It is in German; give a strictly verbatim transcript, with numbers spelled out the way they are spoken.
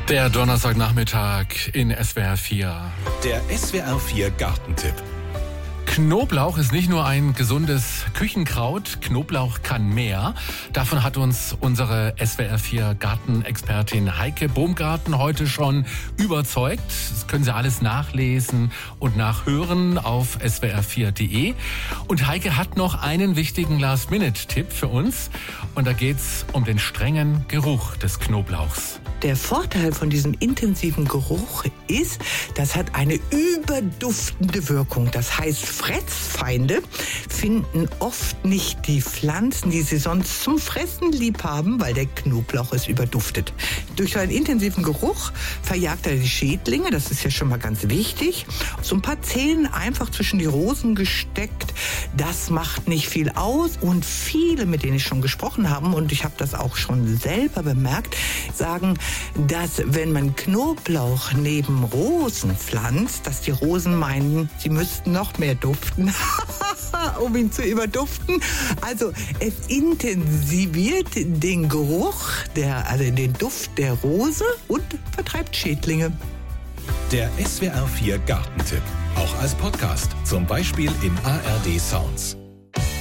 Der Donnerstagnachmittag in S W R vier. Der S W R vier Gartentipp. Knoblauch ist nicht nur ein gesundes Küchenkraut, Knoblauch kann mehr. Davon hat uns unsere S W R vier Gartenexpertin Heike Baumgarten heute schon überzeugt. Das können Sie alles nachlesen und nachhören auf S W R vier Punkt de. Und Heike hat noch einen wichtigen Last-Minute-Tipp für uns. Und da geht's um den strengen Geruch des Knoblauchs. Der Vorteil von diesem intensiven Geruch ist, das hat eine überduftende Wirkung. Das heißt, Fressfeinde finden oft nicht die Pflanzen, die sie sonst zum Fressen lieb haben, weil der Knoblauch es überduftet. Durch so einen intensiven Geruch verjagt er die Schädlinge, das ist ja schon mal ganz wichtig. So ein paar Zehen einfach zwischen die Rosen gesteckt, das macht nicht viel aus. Und viele, mit denen ich schon gesprochen habe, und ich habe das auch schon selber bemerkt, sagen, dass wenn man Knoblauch neben Rosen pflanzt, dass die Rosen meinen, sie müssten noch mehr duften, um ihn zu überduften. Also es intensiviert den Geruch, der, also den Duft der Rose und vertreibt Schädlinge. Der S W R vier Gartentipp, auch als Podcast, zum Beispiel in A R D Sounds.